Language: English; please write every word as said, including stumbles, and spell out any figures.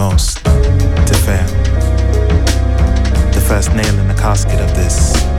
most to fail. The first nail in the casket of this